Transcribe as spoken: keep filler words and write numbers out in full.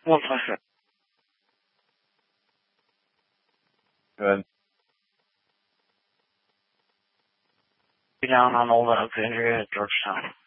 One pleasure. Good. Be down on Old Alexandria at Georgetown.